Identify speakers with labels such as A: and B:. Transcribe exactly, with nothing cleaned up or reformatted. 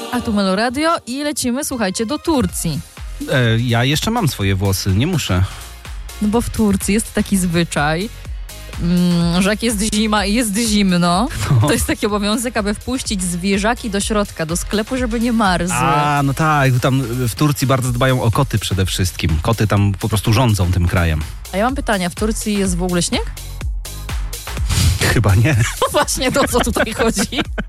A: A tu Melo Radio i lecimy, słuchajcie, do Turcji.
B: E, ja jeszcze mam swoje włosy, nie muszę.
A: No bo w Turcji jest taki zwyczaj, mm, że jak jest zima i jest zimno, no. to jest taki obowiązek, aby wpuścić zwierzaki do środka, do sklepu, żeby nie marzły.
B: A, no tak, tam w Turcji bardzo dbają o koty przede wszystkim. Koty tam po prostu rządzą tym krajem.
A: A ja mam pytanie, w Turcji jest w ogóle śnieg?
B: Chyba nie.
A: No właśnie, to o co tutaj chodzi?